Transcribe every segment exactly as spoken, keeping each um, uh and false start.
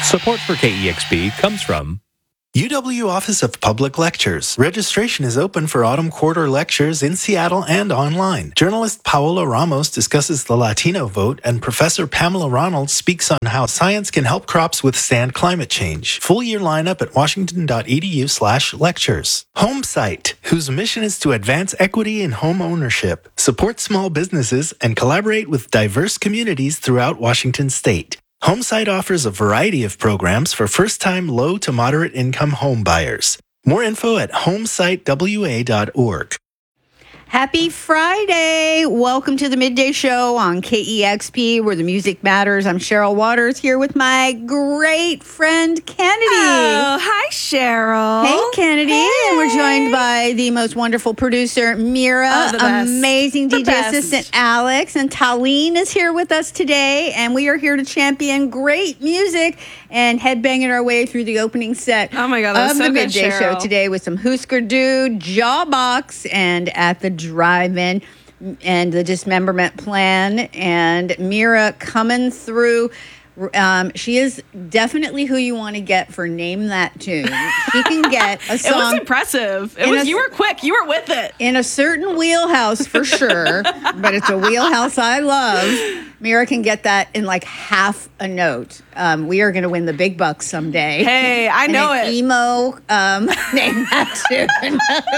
Support for K E X P comes from U W Office of Public Lectures. Registration is open for autumn quarter lectures in Seattle and online. Journalist Paola Ramos discusses the Latino vote, and Professor Pamela Ronald speaks on how science can help crops withstand climate change. Full year lineup at washington.edu slash lectures. HomeSite, whose mission is to advance equity in home ownership, support small businesses, and collaborate with diverse communities throughout Washington state. HomeSite offers a variety of programs for first-time low to moderate income home buyers. More info at homesite w a dot org. Happy Friday. Welcome to the Midday Show on K E X P, where the music matters. I'm Cheryl Waters here with my great friend Kennedy. Oh, hi, Cheryl. Hey, Kennedy. Hey. And we're joined by the most wonderful producer, Mira. Oh, the best. Amazing The D J best. assistant, Alex. And Talene is here with us today. And we are here to champion great music and headbanging our way through the opening set Oh, my God, that was of so the good, Midday Show Cheryl. today with some Husker Du, Jawbox, and At the Drive-In, and the Dismemberment Plan, and Mira coming through. Um, she is definitely who you want to get for Name That Tune. She can get a It was song impressive. It In was. a- You were quick. You were with it. in a certain wheelhouse for sure, but it's a wheelhouse I love. Mira can get that in like half a note. Um, we are going to win the big bucks someday. Hey, I And know an it. Emo, um, Name That Tune.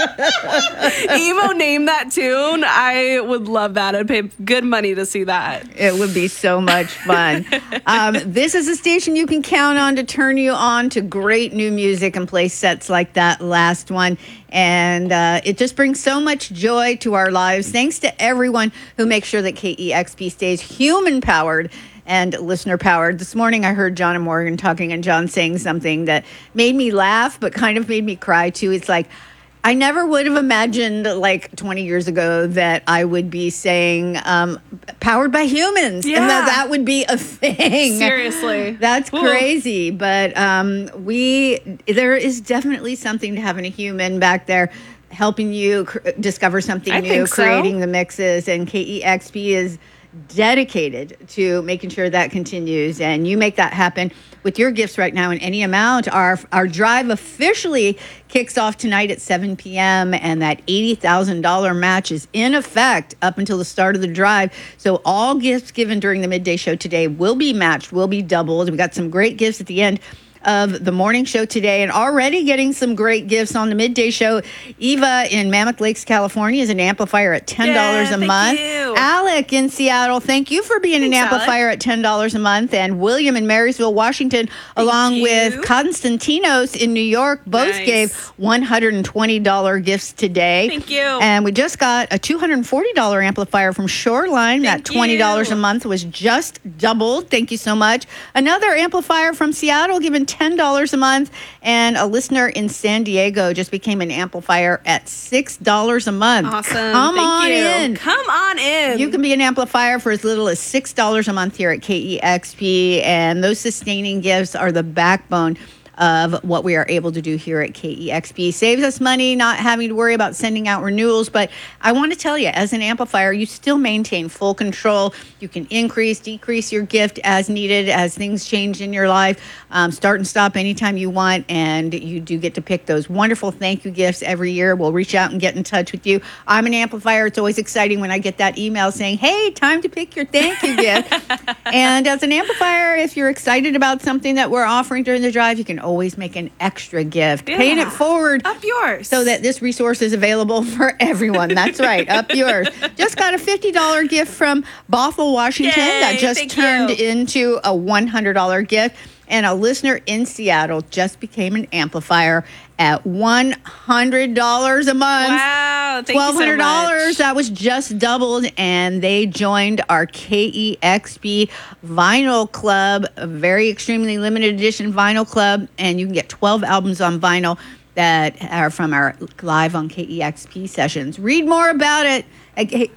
Emo Name That Tune. I would love that. I'd pay good money to see that. It would be so much fun. Um, this is a station you can count on to turn you on to great new music and play sets like that last one. And uh, it just brings so much joy to our lives. Thanks to everyone who makes sure that K E X P stays human-powered and listener-powered. This morning I heard John and Morgan talking, and John saying something that made me laugh but kind of made me cry too. It's like, I never would have imagined like twenty years ago that I would be saying um, powered by humans, Yeah. and that that would be a thing. Seriously. That's Ooh. crazy. But um, we, there is definitely something to having a human back there helping you cr- discover something I new, think so. creating the mixes, and K E X P is dedicated to making sure that continues, and you make that happen with your gifts right now in any amount. Our our drive officially kicks off tonight at seven p.m. and that eighty thousand dollars match is in effect up until the start of the drive. So all gifts given during the midday show today will be matched, will be doubled. We got some great gifts at the end of the morning show today, and already getting some great gifts on the midday show. Eva in Mammoth Lakes, California is an amplifier at ten dollars Yeah, a thank month. you. Alec in Seattle, thank you for being Thanks, an amplifier at ten dollars a month. And William in Marysville, Washington, along you. with Constantinos in New York, both Nice. gave one hundred twenty dollars gifts today. Thank you. And we just got a two hundred forty dollars amplifier from Shoreline. Thank that twenty dollars you. a month was just doubled. Thank you so much. Another amplifier from Seattle given ten dollars a month. And a listener in San Diego just became an amplifier at six dollars a month. Awesome. Come Thank on you. in. Come on in. You can be an amplifier for as little as six dollars a month here at K E X P, and those sustaining gifts are the backbone of what we are able to do here at K E X P. Saves us money not having to worry about sending out renewals, but I want to tell you, as an amplifier, you still maintain full control. You can increase, decrease your gift as needed, as things change in your life. Um, start and stop anytime you want, and you do get to pick those wonderful thank you gifts every year. We'll reach out and get in touch with you. I'm an amplifier. It's always exciting when I get that email saying, hey, time to pick your thank you gift. And as an amplifier, if you're excited about something that we're offering during the drive, you can always make an extra gift, Yeah. paying it forward Up yours. so that this resource is available for everyone. That's right, up yours. Just got a fifty dollars gift from Bothell, Washington. Yay, that just thank turned you. into a one hundred dollars gift. And a listener in Seattle just became an amplifier at one hundred dollars a month. Wow. Thank twelve hundred you so dollars. much. That was just doubled, and they joined our K E X P Vinyl Club, a very extremely limited edition vinyl club, and you can get twelve albums on vinyl that are from our live on K E X P sessions. Read more about it at, K-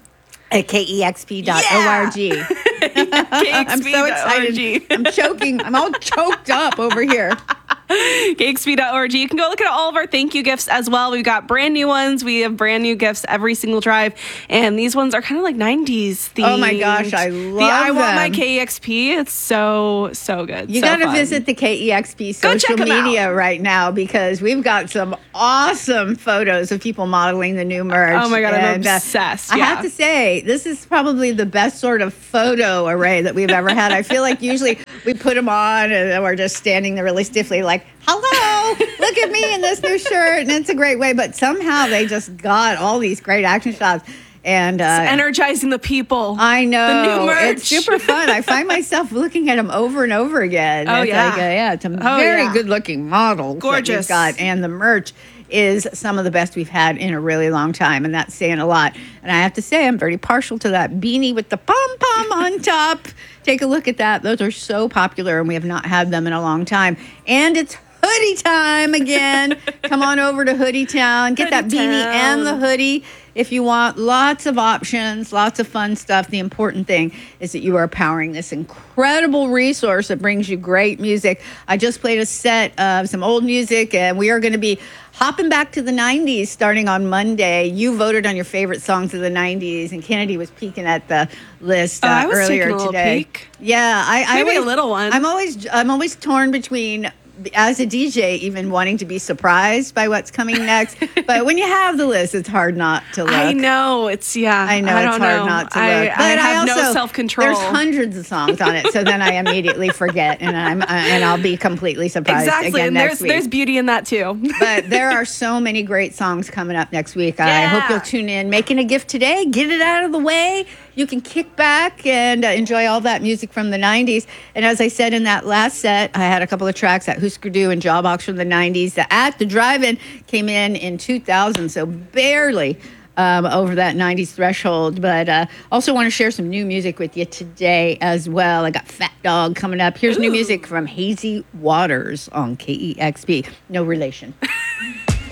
at K E X P dot org. I'm so excited. I'm choking. I'm all choked up over here. K X P dot org. You can go look at all of our thank you gifts as well. We've got brand new ones. We have brand new gifts every single drive. And these ones are kind of like nineties themed. Oh my gosh, I love the I them. Want My K E X P. It's so, so good. You so got to fun. visit the K E X P Go social check 'em media out. right now because we've got some awesome photos of people modeling the new merch. Oh my God, I'm And, uh, obsessed. I yeah. have to say, this is probably the best sort of photo array that we've ever had. I feel like usually we put them on and we're just standing there really stiffly like, hello, look at me in this new shirt. And it's a great way. But somehow they just got all these great action shots. And uh, energizing the people. I know. The new merch. It's super fun. I find myself looking at them over and over again. Oh, it's yeah. Like, uh, yeah, it's a Oh, very yeah. good-looking model that Gorgeous. we've got. And the merch is some of the best we've had in a really long time, and that's saying a lot. And I have to say, I'm very partial to that beanie with the pom-pom on top. Take a look at that. Those are so popular, and we have not had them in a long time. And it's hoodie time again. Come on over to Hoodie Town. Get that Hoodie beanie Town. and the hoodie if you want. Lots of options, lots of fun stuff. The important thing is that you are powering this incredible resource that brings you great music. I just played a set of some old music, and we are going to be hopping back to the nineties starting on Monday. You voted on your favorite songs of the nineties, and Kennedy was peeking at the list uh, Oh, I was earlier taking a little today. peek. Yeah, I, I Maybe a always- little one. I'm always I'm always torn between, as a D J, even wanting to be surprised by what's coming next. But when you have the list, it's hard not to look. I know. It's, yeah. I know I it's don't hard know. not to look. I, but I have also, no self-control. There's hundreds of songs on it, so then I immediately forget, and I'm uh, and I'll be completely surprised Exactly. again And next there's, week. there's beauty in that too. But there are so many great songs coming up next week. I Yeah. hope you'll tune in. Making a gift today, get it out of the way. You can kick back and uh, enjoy all that music from the nineties. And as I said in that last set, I had a couple of tracks at Husker Du and Jawbox from the nineties. The At the Drive-In came in in two thousand, so barely um, over that nineties threshold. But uh, also want to share some new music with you today as well. I got Fat Dog coming up. Here's new Ooh. music from Hazy Waters on K E X P. No relation.